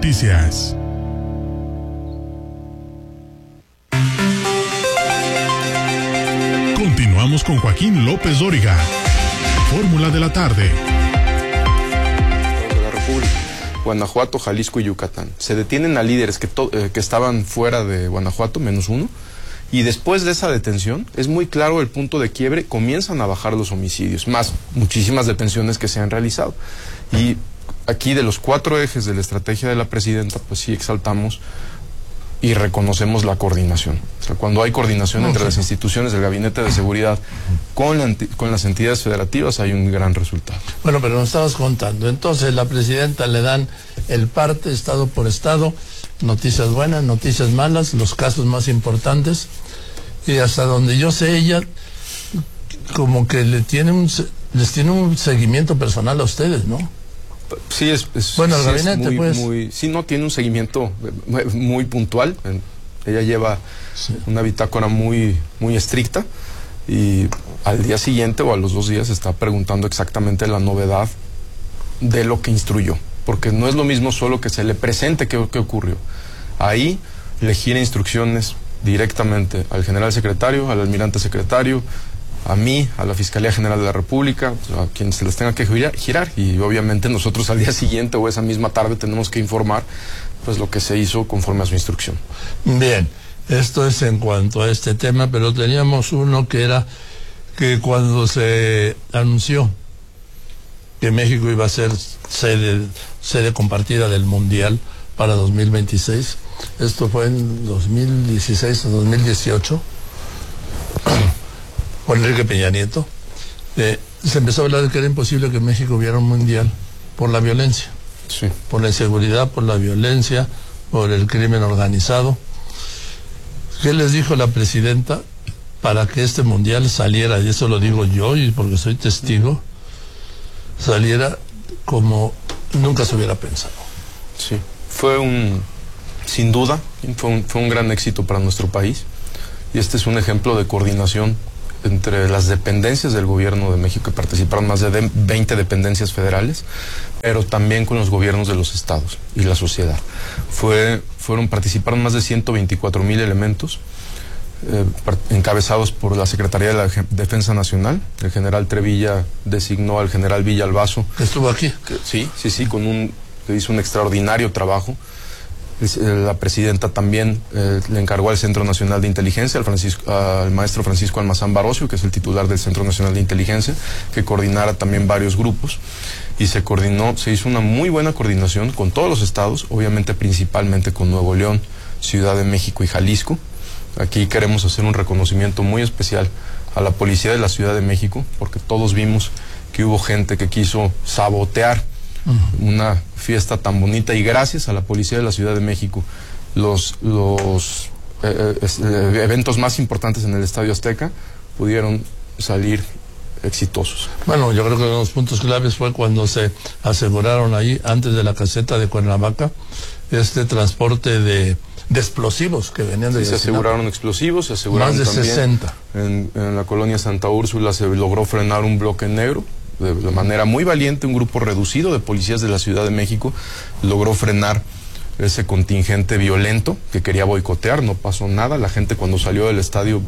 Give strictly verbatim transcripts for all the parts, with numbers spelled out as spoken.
Noticias. Continuamos con Joaquín López Dóriga. Fórmula de la tarde. De la República. Guanajuato, Jalisco y Yucatán. Se detienen a líderes que, to eh, que estaban fuera de Guanajuato, menos uno. Y después de esa detención, es muy claro el punto de quiebre, comienzan a bajar los homicidios, más muchísimas detenciones que se han realizado. Y aquí de los cuatro ejes de la estrategia de la presidenta, pues sí exaltamos y reconocemos la coordinación. O sea, cuando hay coordinación entre las instituciones del Gabinete de Seguridad con, la, con las entidades federativas, hay un gran resultado. Bueno, pero nos estabas contando. Entonces, la presidenta le dan el parte, estado por estado, noticias buenas, noticias malas, los casos más importantes, y hasta donde yo sé, ella como que le tiene un, les tiene un seguimiento personal a ustedes, ¿no? Sí, es, es, bueno, el sí, gabinete, es muy, pues. Muy, sí, no, tiene un seguimiento muy, muy puntual. Ella lleva sí. una bitácora muy, muy estricta y al día siguiente o a los dos días está preguntando exactamente la novedad de lo que instruyó. Porque no es lo mismo solo que se le presente qué, qué ocurrió. Ahí le gira instrucciones directamente al general secretario, al almirante secretario, a mí, a la Fiscalía General de la República, a quien se les tenga que girar, girar, y obviamente nosotros al día siguiente o esa misma tarde tenemos que informar pues lo que se hizo conforme a su instrucción. Bien, esto es en cuanto a este tema, pero teníamos uno que era que cuando se anunció que México iba a ser sede, sede compartida del Mundial para dos mil veintiséis, esto fue en dos mil dieciséis o dos mil dieciocho, con Enrique Peña Nieto, eh, se empezó a hablar de que era imposible que México hubiera un mundial por la violencia, sí. por la inseguridad, por la violencia, por el crimen organizado. ¿Qué les dijo la presidenta para que este mundial saliera? Y eso lo digo yo, y porque soy testigo, saliera como nunca se hubiera pensado. Sí, fue un, sin duda, fue un, fue un gran éxito para nuestro país, y este es un ejemplo de coordinación entre las dependencias del gobierno de México, que participaron más de veinte dependencias federales, pero también con los gobiernos de los estados y la sociedad. Fue, fueron, participaron más de ciento veinticuatro mil elementos, eh, encabezados por la Secretaría de la Defensa Nacional. El general Trevilla designó al general Villalbazo. ¿Estuvo aquí? Que, sí, sí, sí, con un, que hizo un extraordinario trabajo. La presidenta también eh, le encargó al Centro Nacional de Inteligencia, al, Francisco, al maestro Francisco Almazán Barocio, que es el titular del Centro Nacional de Inteligencia, que coordinara también varios grupos, y se coordinó, se hizo una muy buena coordinación con todos los estados, obviamente principalmente con Nuevo León, Ciudad de México y Jalisco. Aquí queremos hacer un reconocimiento muy especial a la policía de la Ciudad de México, porque todos vimos que hubo gente que quiso sabotear una fiesta tan bonita, y gracias a la policía de la Ciudad de México los, los eh, eh, eventos más importantes en el Estadio Azteca pudieron salir exitosos. Bueno, yo creo que uno de los puntos claves fue cuando se aseguraron ahí, antes de la caseta de Cuernavaca, este transporte de, de explosivos que venían de... Sí, se aseguraron explosivos, se aseguraron más de también sesenta. En, en la colonia Santa Úrsula se logró frenar un bloque negro. De, de manera muy valiente, un grupo reducido de policías de la Ciudad de México logró frenar ese contingente violento que quería boicotear. No pasó nada, la gente cuando salió del estadio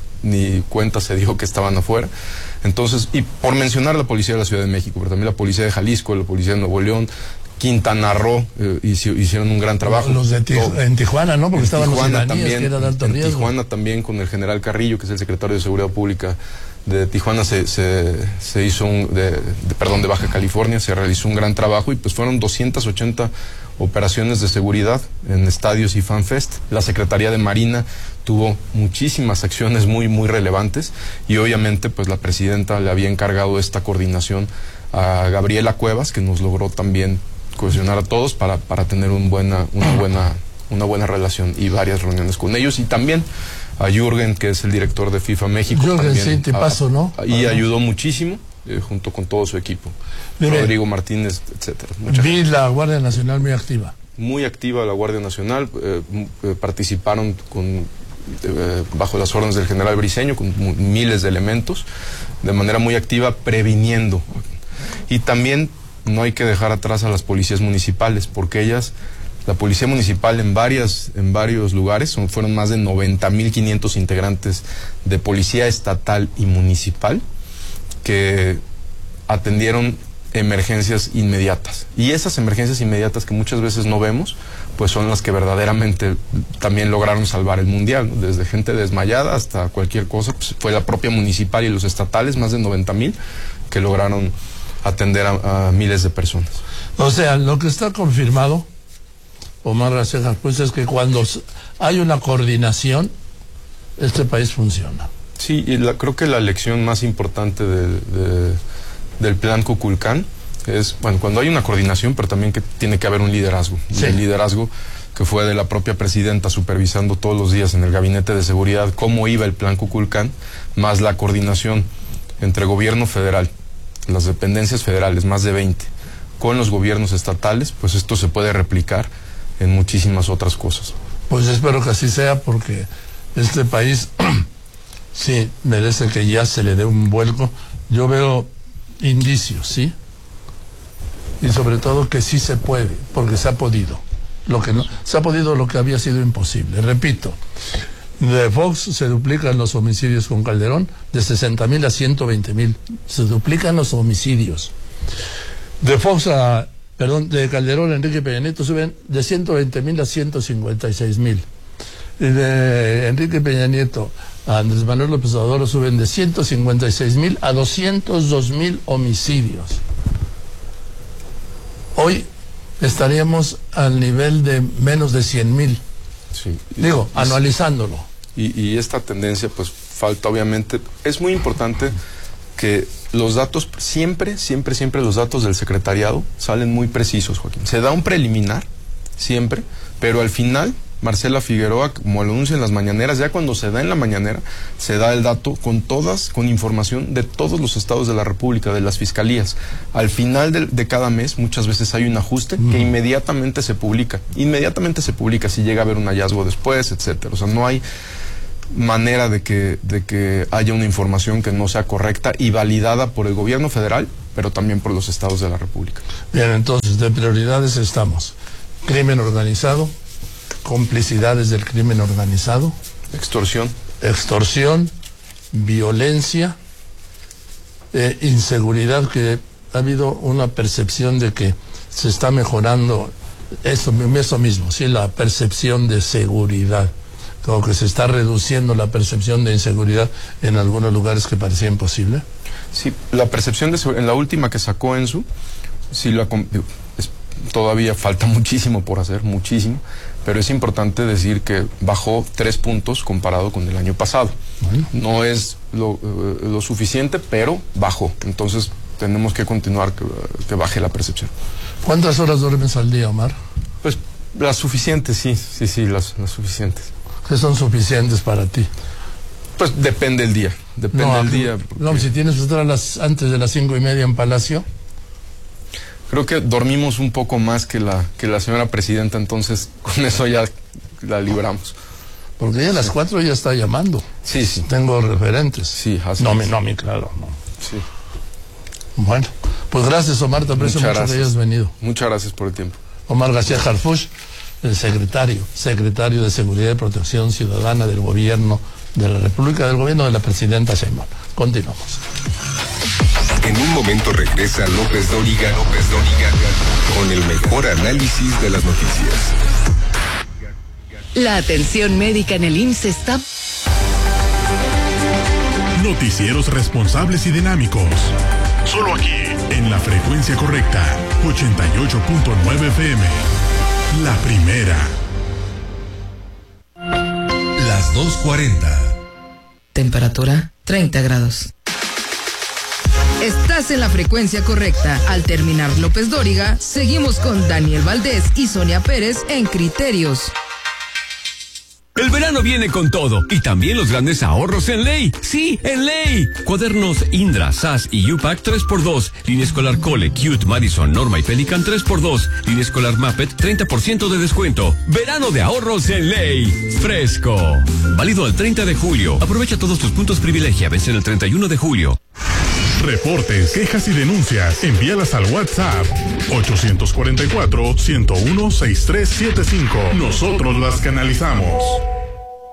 ni cuenta se dio que estaban afuera. Entonces, y por mencionar la policía de la Ciudad de México, pero también la policía de Jalisco, la policía de Nuevo León, Quintana Roo, eh, hicieron un gran trabajo. Los de Tij en Tijuana, ¿no? Porque en estaban Tijuana los iraníes, también, que era de alto en riesgo. Tijuana también con el general Carrillo, que es el secretario de Seguridad Pública de Tijuana, se, se, se hizo un, de, de, perdón, de Baja California, se realizó un gran trabajo, y pues fueron doscientas ochenta operaciones de seguridad en estadios y FanFest. La Secretaría de Marina tuvo muchísimas acciones muy, muy relevantes, y obviamente pues la presidenta le había encargado esta coordinación a Gabriela Cuevas, que nos logró también cohesionar a todos para, para tener un buena, una, buena, una buena relación y varias reuniones con ellos, y también a Jürgen, que es el director de FIFA México. Jürgen, también, sí, te paso, ¿no? Y ayudó muchísimo, eh, junto con todo su equipo. Mire, Rodrigo Martínez, etcétera. Mucha vi gente. La Guardia Nacional muy activa. Muy activa la Guardia Nacional, eh, eh, participaron con, eh, bajo las órdenes del general Briceño, con miles de elementos, de manera muy activa, previniendo. Y también no hay que dejar atrás a las policías municipales, porque ellas La policía municipal en varias, en varios lugares, son, fueron más de noventa mil quinientos integrantes de policía estatal y municipal que atendieron emergencias inmediatas. Y esas emergencias inmediatas que muchas veces no vemos, pues son las que verdaderamente también lograron salvar el mundial, ¿no? Desde gente desmayada hasta cualquier cosa, pues fue la propia municipal y los estatales, más de noventa mil, que lograron atender a, a miles de personas. O sea, lo que está confirmado, Omar García Harfuch, pues es que cuando hay una coordinación, este país funciona. Sí, y la, creo que la lección más importante de, de, del plan Kukulcán es, bueno, cuando hay una coordinación, pero también que tiene que haber un liderazgo. Sí. El liderazgo que fue de la propia presidenta supervisando todos los días en el gabinete de seguridad cómo iba el plan Kukulcán, más la coordinación entre gobierno federal, las dependencias federales, más de veinte, con los gobiernos estatales, pues esto se puede replicar en muchísimas otras cosas. Pues espero que así sea, porque este país sí merece que ya se le dé un vuelco. Yo veo indicios, ¿sí? Y sobre todo que sí se puede, porque se ha podido. Lo que no, se ha podido lo que había sido imposible. Repito, de Fox se duplican los homicidios con Calderón de sesenta mil a ciento veinte mil. Se duplican los homicidios. De Fox a, perdón, de Calderón a Enrique Peña Nieto suben de ciento veinte mil a ciento cincuenta y seis mil. Y de Enrique Peña Nieto a Andrés Manuel López Obrador suben de ciento cincuenta y seis mil a doscientos dos mil homicidios. Hoy estaríamos al nivel de menos de cien mil. Sí. Digo, y, anualizándolo. Y, y esta tendencia, pues falta obviamente, es muy importante que los datos, siempre, siempre, siempre los datos del secretariado salen muy precisos, Joaquín. Se da un preliminar, siempre, pero al final, Marcela Figueroa, como lo anuncia en las mañaneras, ya cuando se da en la mañanera, se da el dato con todas, con información de todos los estados de la República, de las fiscalías. Al final de, de cada mes, muchas veces hay un ajuste mm. que inmediatamente se publica. Inmediatamente se publica si llega a haber un hallazgo después, etcétera. O sea, no hay manera de que, de que haya una información que no sea correcta y validada por el gobierno federal, pero también por los estados de la República. Bien, entonces, de prioridades estamos. Crimen organizado, complicidades del crimen organizado, extorsión, extorsión, violencia, eh, inseguridad, que ha habido una percepción de que se está mejorando eso, eso mismo, sí, la percepción de seguridad, como que se está reduciendo la percepción de inseguridad en algunos lugares que parecía imposible. Sí, la percepción de seguridad, en la última que sacó Ensu, sí la, es, todavía falta muchísimo por hacer, muchísimo, pero es importante decir que bajó tres puntos comparado con el año pasado. Bueno. No es lo, eh, lo suficiente, pero bajó. Entonces tenemos que continuar que, que baje la percepción. ¿Cuántas horas duermes al día, Omar? Pues las suficientes, sí, sí, sí, las, las suficientes. ¿Qué son suficientes para ti? Pues depende del día, depende no, del día. Porque... No, si tienes que estar a las, antes de las cinco y media en Palacio. Creo que dormimos un poco más que la que la señora presidenta, entonces con eso ya la libramos. Porque ella a las cuatro ya está llamando. Sí, sí. Tengo referentes. Sí, así No, es. mi, no, mi, claro, no. Sí. Bueno, pues gracias, Omar, te aprecio mucho gracias. que hayas venido. Muchas gracias por el tiempo. Omar García Harfuch, el secretario, secretario de Seguridad y Protección Ciudadana del Gobierno de la República, del Gobierno de la Presidenta Sheinbaum. Continuamos. En un momento regresa López Dóriga, López Dóriga, con el mejor análisis de las noticias. La atención médica en el I M S S está... Noticieros responsables y dinámicos. Solo aquí, en la frecuencia correcta, ochenta y ocho punto nueve F M. La primera. Las dos cuarenta. Temperatura treinta grados. Estás en la frecuencia correcta. Al terminar López Dóriga, seguimos con Daniel Valdés y Sonia Pérez en Criterios. El verano viene con todo y también los grandes ahorros en Ley. Sí, en Ley. Cuadernos Indra, S A S y U PAC tres por dos. Línea escolar Cole, Cute, Madison, Norma y Pelican tres por dos. Línea escolar Muppet treinta por ciento de descuento. Verano de ahorros en Ley. Fresco. Válido al treinta de julio. Aprovecha todos tus puntos privilegia. Vence el treinta y uno de julio. reportes, quejas y denuncias, envíalas al WhatsApp ochocientos cuarenta y cuatro, ciento uno, sesenta y tres setenta y cinco. Nosotros las canalizamos.